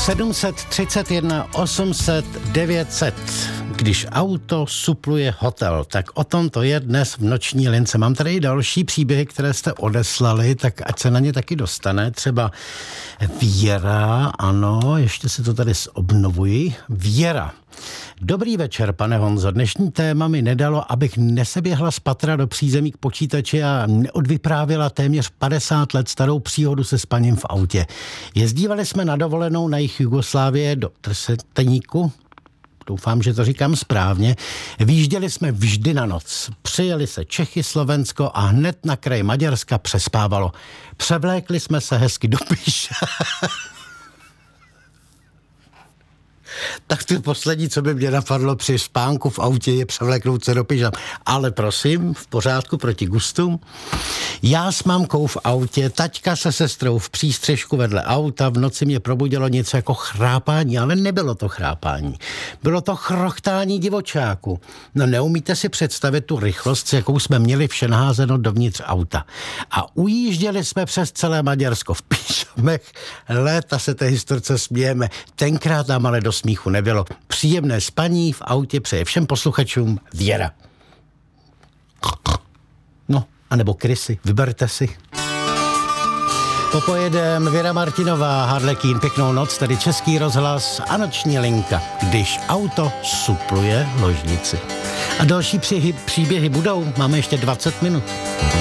731 800 900. Když auto supluje hotel, tak o tom to je dnes v Noční lince. Mám tady i další příběhy, které jste odeslali, tak ať se na ně taky dostane. Třeba Věra, ano, ještě si to tady obnovuji. Věra. Dobrý večer, pane Honzo. Dnešní téma mi nedalo, abych neseběhla z patra do přízemí k počítači a neodvyprávěla téměř 50 let starou příhodu se spaním v autě. Jezdívali jsme na dovolenou na jih Jugoslávie do Trsteníku. Doufám, že to říkám správně. Výjížděli jsme vždy na noc. Přijeli se Čechy, Slovensko a hned na kraj Maďarska přespávalo. Převlékli jsme se hezky do píša. Tak to poslední, co by mě napadlo při spánku v autě, je převléknout se do pyžam. Ale prosím, v pořádku, proti gustům. Já s mámkou v autě, taťka se sestrou v přístřežku vedle auta, v noci mě probudilo něco jako chrápání, ale nebylo to chrápání. Bylo to chrochtání divočáku. No neumíte si představit tu rychlost, s jakou jsme měli vše naházeno dovnitř auta. A ujížděli jsme přes celé Maďarsko v pyžamech. Léta se té historce smějeme. Tenkrát nám ale do smíchu nebylo. Příjemné spaní v autě přeje všem posluchačům Věra. No, anebo krysy, vyberte si. Popojedem Věra Martinová, Harlekín, pěknou noc, tady Český rozhlas a Noční linka, když auto supluje ložnici. A další příběhy budou, máme ještě 20 minut.